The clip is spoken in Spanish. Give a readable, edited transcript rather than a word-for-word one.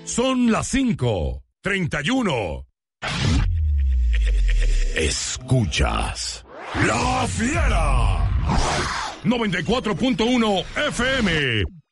Son las 5:31. Escuchas La Fiera 94.1 FM.